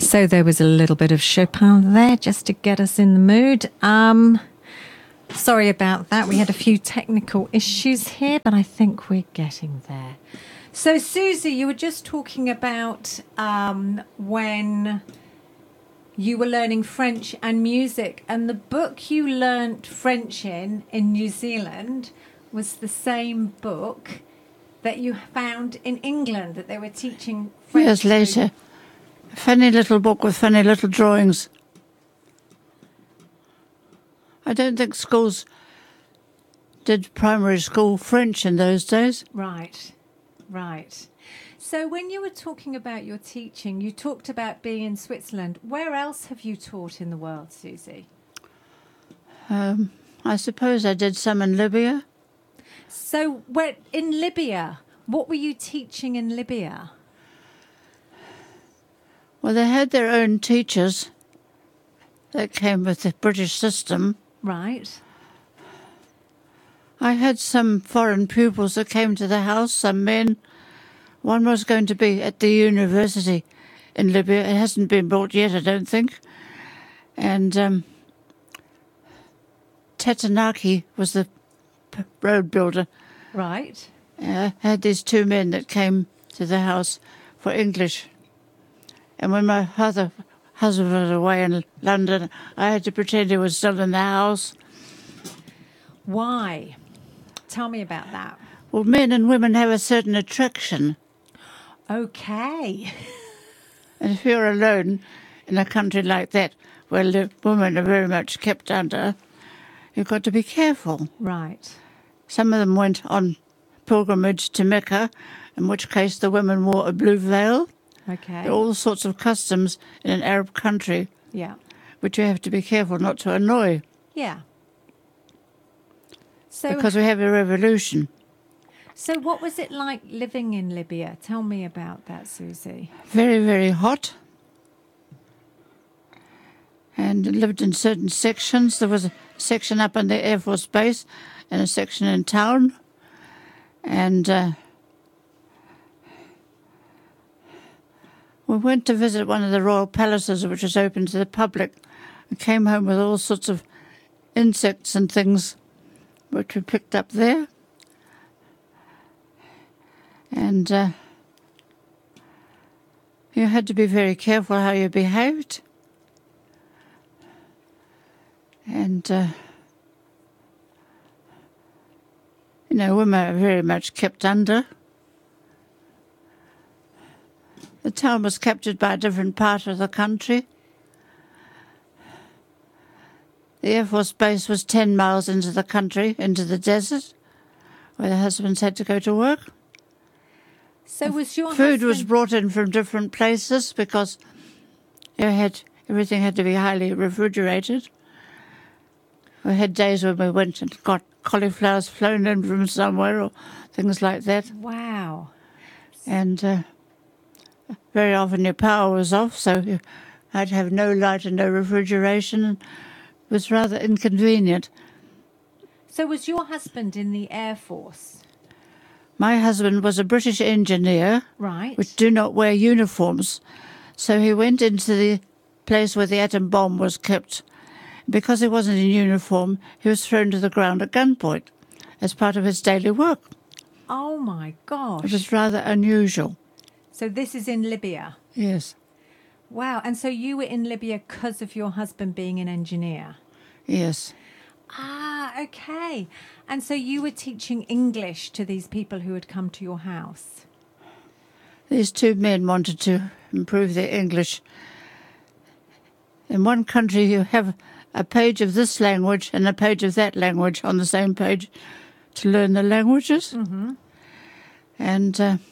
So there was a little bit of Chopin there just to get us in the mood. Sorry about that. We had a few technical issues here, but I think we're getting there. So, Susie, you were just talking about when you were learning French and music, and the book you learnt French in New Zealand was the same book that you found in England, that they were teaching French. Years later. A funny little book with funny little drawings. I don't think schools did primary school French in those days. Right, right. So when you were talking about your teaching, you talked about being in Switzerland. Where else have you taught in the world, Susie? I suppose I did some in Libya. So in Libya, what were you teaching in Libya? Well, they had their own teachers that came with the British system. Right. I had some foreign pupils that came to the house, some men. One was going to be at the university in Libya. It hasn't been built yet, I don't think. And Tatanaki was the road builder. Right. Had these two men that came to the house for English. And when my husband was away in London, I had to pretend he was still in the house. Why? Tell me about that. Well, men and women have a certain attraction. Okay. And if you're alone in a country like that, where the women are very much kept under, you've got to be careful. Right. Some of them went on pilgrimage to Mecca, in which case the women wore a blue veil. Okay. There are all sorts of customs in an Arab country, Yeah. which you have to be careful not to annoy, Yeah. So, because we have a revolution. so what was it like living in Libya? Tell me about that, Susie. Very, very hot. And lived in certain sections. There was a section up on the Air Force Base and a section in town. And we went to visit one of the royal palaces, which was open to the public, and came home with all sorts of insects and things which we picked up there. And you had to be very careful how you behaved. And, women are very much kept under. The town was captured by a different part of the country. The Air Force Base was 10 miles into the country, into the desert, where the husbands had to go to work. So was your Food was husband... brought in from different places because everything had to be highly refrigerated. We had days when we went and got cauliflowers flown in from somewhere or things like that. Wow. And very often your power was off, so you had to have no light and no refrigeration. And it was rather inconvenient. So was your husband in the Air Force? My husband was a British engineer, Right. which do not wear uniforms. So he went into the place where the atom bomb was kept. Because he wasn't in uniform, he was thrown to the ground at gunpoint as part of his daily work. Oh, my gosh. It was rather unusual. So this is in Libya? Yes, Wow. And so you were in Libya because of your husband being an engineer? yes. Ah, okay. And so you were teaching English to these people who had come to your house? These two men wanted to improve their English. In one country, you have a page of this language and a page of that language on the same page to learn the languages. Mm-hmm. And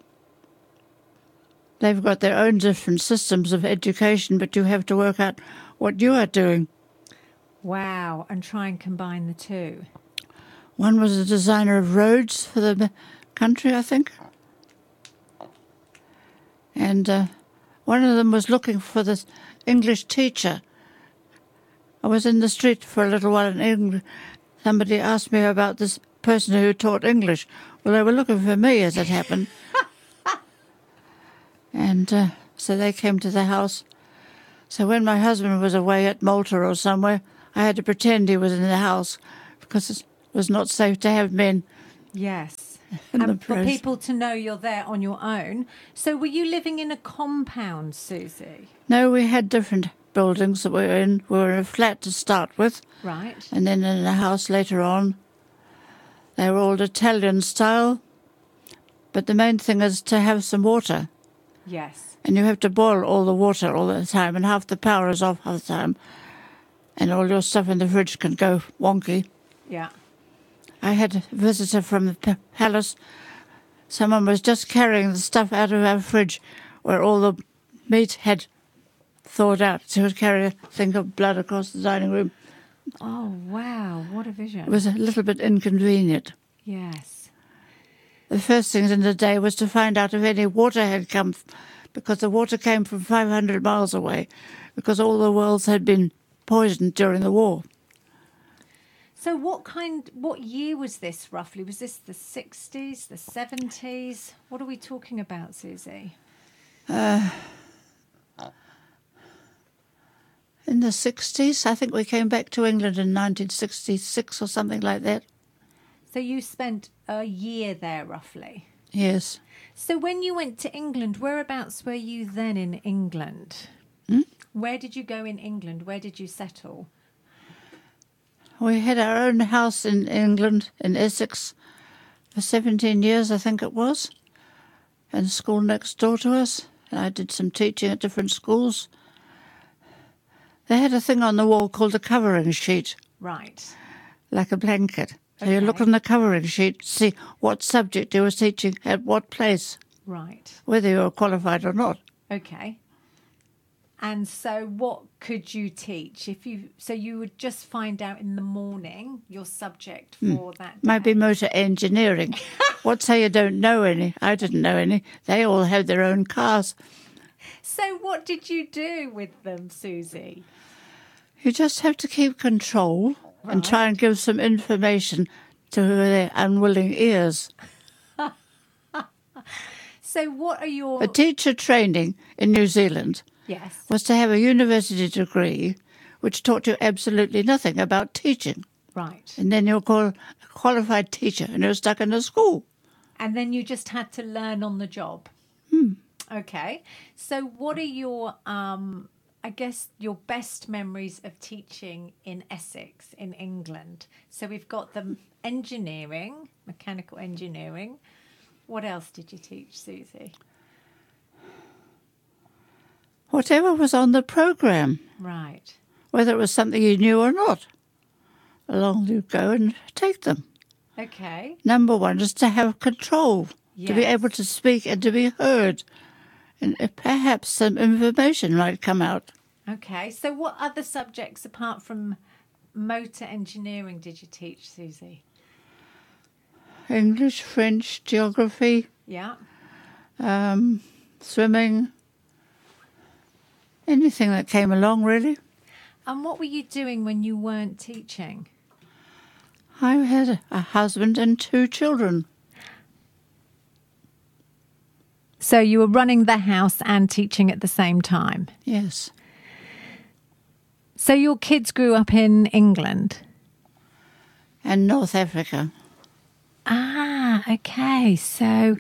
they've got their own different systems of education, but you have to work out what you are doing. Wow. And try and combine the two. One was a designer of roads for the country, I think. And one of them was looking for this English teacher. I was in the street for a little while in England. Somebody asked me about this person who taught English. Well, they were looking for me, as it happened. And so they came to the house So when my husband was away at Malta or somewhere, I had to pretend he was in the house because it was not safe to have men Yes. in the And for place. people to know you're there on your own. So were you living in a compound, Susie? No, we had different buildings that we were in. We were in a flat to start with, Right. and then in a house later on. They were all Italian style, but the main thing is to have some water. Yes. And you have to boil all the water all the time, and half the power is off half the time, and all your stuff in the fridge can go wonky. Yeah. I had a visitor from the palace. Someone was just carrying the stuff out of our fridge where all the meat had thawed out. She would carry a thing of blood across the dining room. Oh, wow. What a vision. It was a little bit inconvenient. Yes. The first thing in the day was to find out if any water had come, because the water came from 500 miles away, because all the wells had been poisoned during the war. So what year was this roughly? Was this the 60s, the 70s? What are we talking about, Susie? In the 60s, I think we came back to England in 1966 or something like that. So you spent a year there roughly. Yes. So when you went to England, whereabouts were you then in England? Where did you go in England? Where did you settle? We had our own house in England, in Essex, for 17 years, I think it was, and a school next door to us. And I did some teaching at different schools. They had a thing on the wall called a covering sheet, Right. like a blanket. So you look Okay. on the covering sheet to see what subject you were teaching at what place, Right. whether you were qualified or not. Okay. And so what could you teach? So you would just find out in the morning your subject for that day. Might be motor engineering. What say you don't know any? I didn't know any. They all had their own cars. So what did you do with them, Susie? You just have to keep control and try and give some information to their unwilling ears. So what are your... A teacher training in New Zealand Yes. was to have a university degree which taught you absolutely nothing about teaching. Right. And then you're called a qualified teacher and you're stuck in a school. And then you just had to learn on the job. Okay. So what are your, I guess, your best memories of teaching in Essex, in England? So we've got the engineering, mechanical engineering. What else did you teach, Susie? Whatever was on the programme, Right. whether it was something you knew or not, along you go and take them. Okay. Number one is to have control, to be Yes. able to speak and to be heard. And perhaps some information might come out. Okay. So what other subjects apart from motor engineering did you teach, Susie? English, French, geography, Yeah. swimming, anything that came along, really. And what were you doing when you weren't teaching? I had a husband and 2 children. So you were running the house and teaching at the same time. Yes. So your kids grew up in England. And North Africa. Ah, okay. So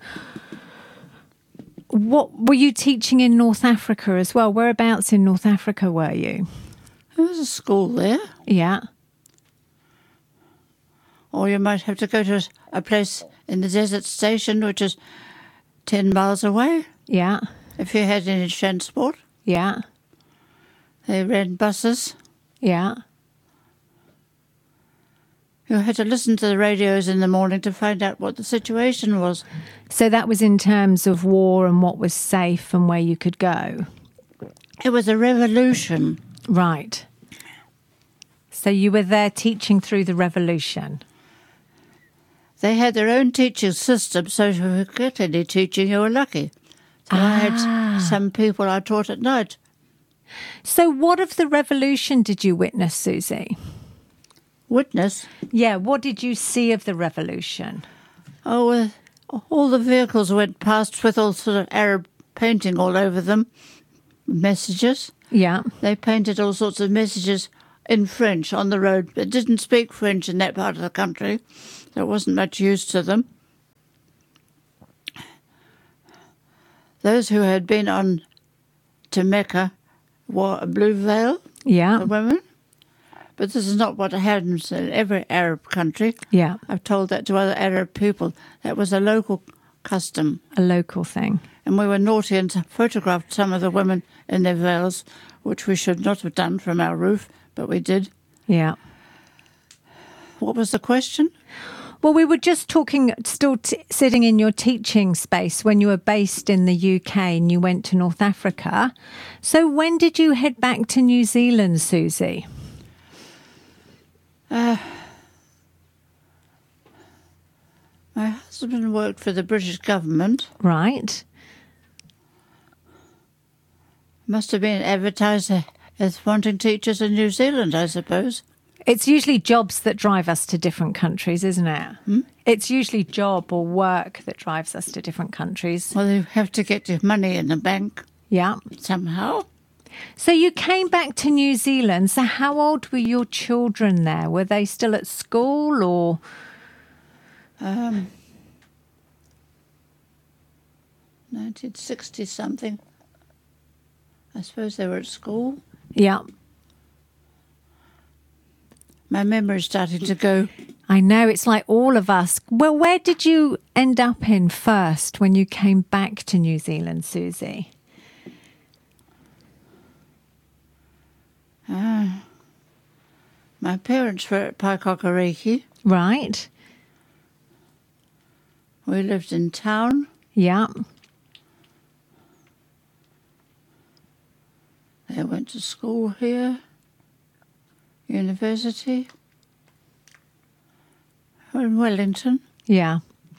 what were you teaching in North Africa as well? Whereabouts in North Africa were you? There was a school there. Yeah. Or you might have to go to a place in the desert station, which is 10 miles away, Yeah. if you had any transport. Yeah. They ran buses. Yeah. You had to listen to the radios in the morning to find out what the situation was. So that was in terms of war and what was safe and where you could go. It was a revolution. Right. So you were there teaching through the revolution. They had their own teaching system, so if you could get any teaching, you were lucky. So I had some people I taught at night. So what of the revolution did you witness, Susie? Witness. Yeah, what did you see of the revolution? Oh, all the vehicles went past with all sort of Arab painting all over them. messages. Yeah. They painted all sorts of messages in French on the road, but didn't speak French in that part of the country. There wasn't much use to them. Those who had been on to Mecca wore a blue veil, Yeah. the women. But this is not what happens in every Arab country. Yeah. I've told that to other Arab people. That was a local custom. A local thing. And we were naughty and photographed some of the women in their veils, which we should not have done from our roof, but we did. Yeah. What was the question? Well, we were just talking, still sitting in your teaching space when you were based in the UK and you went to North Africa. So when did you head back to New Zealand, Susie? My husband worked for the British government. Right. Must have been advertised as wanting teachers in New Zealand, I suppose. It's usually jobs that drive us to different countries, isn't it? It's usually job or work that drives us to different countries. Well, you have to get your money in the bank Yeah. somehow. So you came back to New Zealand. So how old were your children there? Were they still at school or? 1960-something. I suppose they were at school. Yeah. My memory's starting to go. I know, it's like all of us. Well, where did you end up in first when you came back to New Zealand, Susie? My parents were at Paikokariki. Right. We lived in town. Yeah. They went to school here, university, in Wellington. Yeah.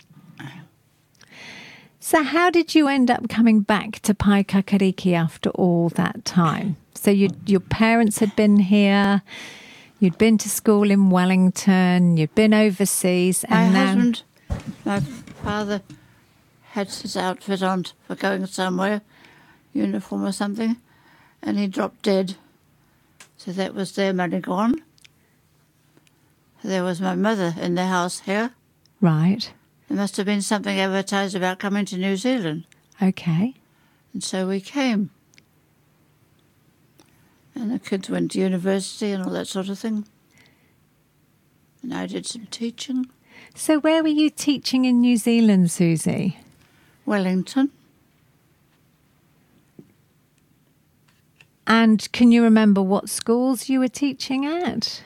So how did you end up coming back to Paikakariki after all that time? So your parents had been here, you'd been to school in Wellington, you'd been overseas, and My father had his outfit on for going somewhere, uniform or something, and he dropped dead. So that was their money gone. There was my mother in the house here. Right. There must have been something advertised about coming to New Zealand. Okay. And so we came. And the kids went to university and all that sort of thing. And I did some teaching. So where were you teaching in New Zealand, Susie? Wellington. And can you remember what schools you were teaching at?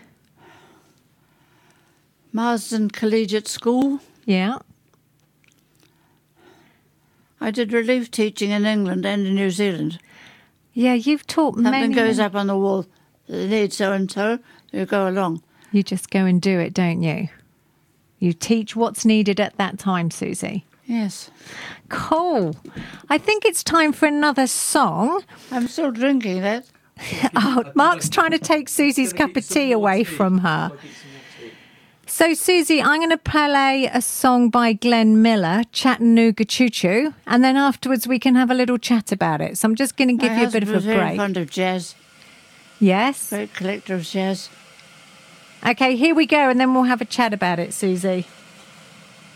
Marsden Collegiate School. Yeah. I did relief teaching in England and in New Zealand. Yeah, you've taught Something many. goes up on the wall. They need so-and-so. You go along. You just go and do it, don't you? You teach what's needed at that time, Susie. Yes. Cool. I think it's time for another song. I'm still drinking that. Oh, Mark's trying to take Susie's cup of tea away from her. So, Susie, I'm going to play a song by Glenn Miller, Chattanooga Choo Choo, and then afterwards we can have a little chat about it. So I'm just going to give you a bit of a My husband was very break. fond of jazz. Yes? Great collector of jazz. Okay, here we go, and then we'll have a chat about it, Susie.